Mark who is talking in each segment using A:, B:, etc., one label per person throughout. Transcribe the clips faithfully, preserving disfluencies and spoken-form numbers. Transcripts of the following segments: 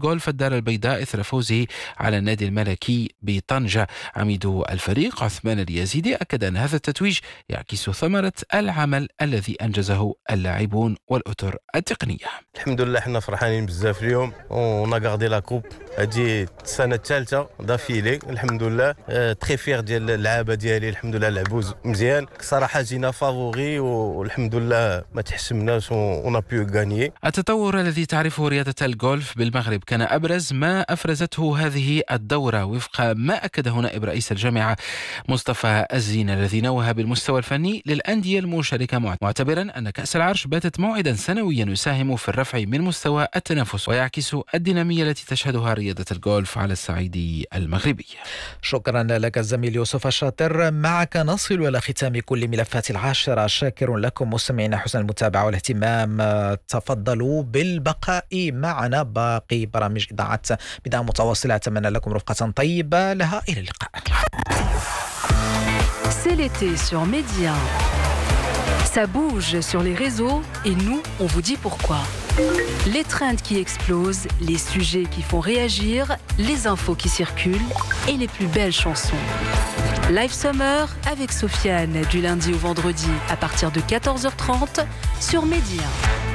A: غولف الدار البيضاء إثر فوزه على النادي الملكي بطنجة. عميد الفريق عثمان اليزيدي أكد أن هذا التتويج يعكس ثمرة العمل الذي أنجزه اللاعبون والأطر التقنية.
B: الحمد لله حنا فرحانين بزاف اليوم ونغاردي لا كوب. هذه السنه الثالثه دافيلي الحمد لله. تري فير ديال اللعابه ديالي الحمد لله لعبوا مزيان صراحه. جينا فافوري والحمد لله ما تحسمناش ونا بيو غانيي.
A: التطور الذي تعرفه رياضة الغولف بالمغرب كان أبرز ما أفرزته هذه الدورة وفق ما أكده نائب رئيس الجامعة مصطفى الزين الذي نوه بالمستوى الفني للأندية المشاركة، معتبرا أن كأس العرش باتت موعدا سنويا يساهم في الرفع من مستوى التنافس ويعكس الدينامية التي تشهدها رياضة الغولف على الصعيد المغربي.
C: شكرا لك الزميل يوسف الشاطر. معك نصل إلى ختام كل ملفات العاشرة. شاكر لكم مستمعينا حسن المتابعة والاهتمام. تفضلوا بالبقاء معنا باقي برامج إذاعة بداية متواصلة. أتمنى لكم رفقة طيبة لها. إلى اللقاء.
D: C'est l'été sur Média. Ça bouge sur les réseaux et nous, on vous dit pourquoi. Les trends qui explosent, les sujets qui font réagir, les infos qui circulent et les plus belles chansons. Live Summer avec Sofiane du lundi au vendredi à partir de quatorze heures trente sur Média.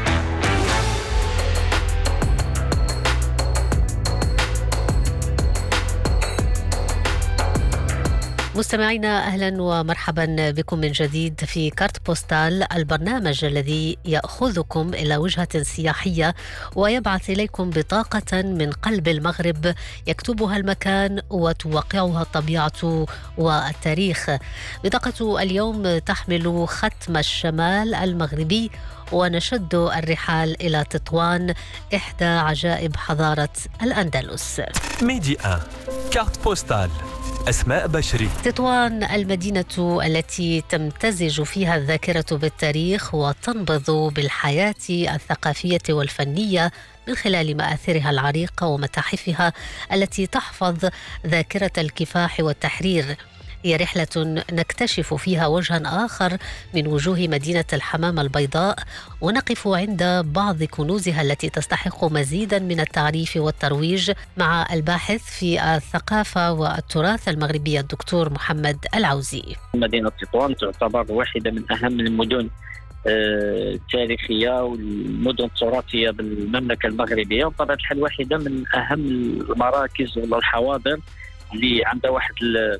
E: مستمعينا أهلا ومرحبا بكم من جديد في كارت بوستال، البرنامج الذي يأخذكم إلى وجهة سياحية ويبعث إليكم بطاقة من قلب المغرب يكتبها المكان وتوقعها الطبيعة والتاريخ. بطاقة اليوم تحمل ختم الشمال المغربي ونشد الرحال إلى تطوان إحدى عجائب حضارة الأندلس.
F: ميديا كارت بوستال أسماء بشري.
E: تطوان المدينة التي تمتزج فيها الذاكرة بالتاريخ وتنبض بالحياة الثقافية والفنية من خلال مآثرها العريقة ومتاحفها التي تحفظ ذاكرة الكفاح والتحرير. هي رحلة نكتشف فيها وجها آخر من وجوه مدينة الحمامة البيضاء ونقف عند بعض كنوزها التي تستحق مزيدا من التعريف والترويج مع الباحث في الثقافة والتراث المغربي الدكتور محمد العوزي.
G: مدينة تطوان تعتبر واحدة من أهم المدن التاريخية والمدن التراثية بالمملكة المغربية، وبطبيعة الحال واحدة من أهم المراكز والحواضر اللي عندها واحد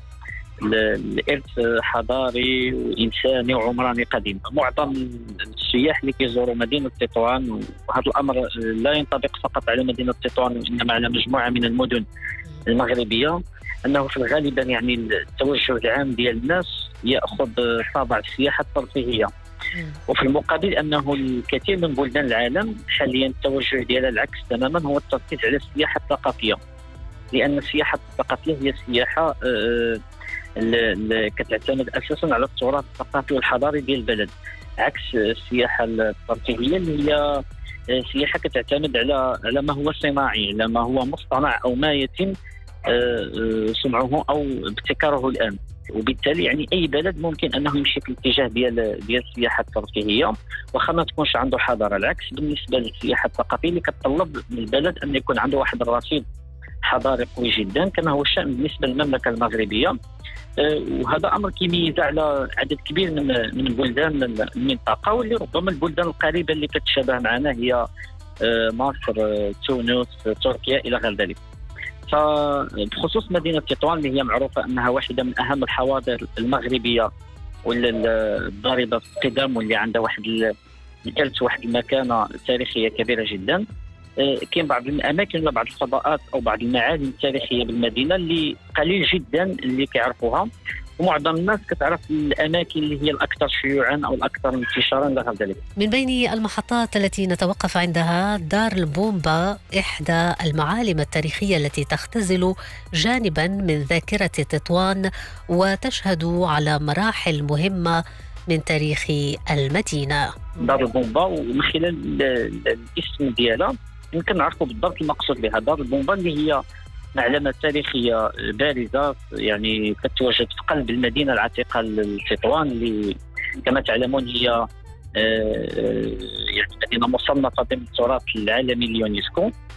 G: الإرث حضاري وإنساني وعمراني قديم. معظم السياح اللي كيزوروا مدينة تطوان، وهذا الأمر لا ينطبق فقط على مدينة تطوان وإنما على مجموعة من المدن المغربية، أنه في الغالب يعني التوجه العام ديال الناس يأخذ طابع السياحة الترفيهية، وفي المقابل أنه الكثير من بلدان العالم حاليا التوجه ديالها العكس تماما، هو التركيز على السياحة الثقافية، لأن السياحة الثقافية هي سياحة اللي كتعتمد اساسا على التراث الثقافي والحضاري ديال البلد، عكس السياحه الترفيهيه اللي هي سياحه كتعتمد على على ما هو صناعي، على ما هو مصطنع او ما يتم صنعه او ابتكاره الان. وبالتالي يعني اي بلد ممكن انه يمشي في الاتجاه ديال ديال السياحه الترفيهيه واخا ما تكونش عنده حضاره. العكس بالنسبه للسياحه الثقافيه اللي كتطلب من البلد ان يكون عنده واحد الرصيد حضاري قوي جدا كما هو الشأن بالنسبه للمملكه المغربيه. وهذا امر كيميز على عدد كبير من من بلدان المنطقه، واللي ربما البلدان القريبه اللي كتشابه معنا هي مصر، تونس، تركيا الى غير ذلك. فبخصوص مدينه تطوان اللي هي معروفه انها واحده من اهم الحواضر المغربيه واللي الضاربه في القدم واللي عندها واحد الارث واحد المكانه تاريخيه كبيره جدا. كاين بعض الاماكن ولا بعض الفضاءات او بعض المعالم التاريخيه بالمدينه اللي قليل جدا اللي كيعرفوها، ومعظم الناس كتعرف الاماكن اللي هي الاكثر شيوعا او الاكثر انتشارا الى غير ذلك.
E: من بين المحطات التي نتوقف عندها دار البومبا، احدى المعالم التاريخيه التي تختزل جانبا من ذاكره تطوان وتشهد على مراحل مهمه من تاريخ المدينه.
G: دار البومبا ومن خلال الاسم ديالها يمكن نعرفوا بالضبط المقصود بها. دار البومبا اللي هي معلمة تاريخية بارزة يعني كتواجد في قلب المدينة العتيقة لتطوان اللي كما تعلمون هي يعني مدينة مصنفة ضمن التراث العالمي اليونسكو.